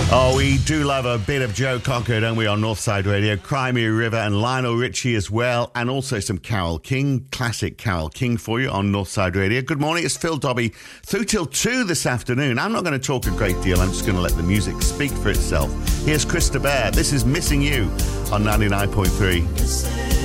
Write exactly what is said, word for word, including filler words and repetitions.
Oh, we do love a bit of Joe Cocker, don't we, on Northside Radio? Cry Me a River and Lionel Richie as well, and also some Carole King, classic Carole King for you on Northside Radio. Good morning, it's Phil Dobbie, through till two this afternoon. I'm not going to talk a great deal, I'm just going to let the music speak for itself. Here's Chris de Burgh, this is Missing You on ninety-nine point three.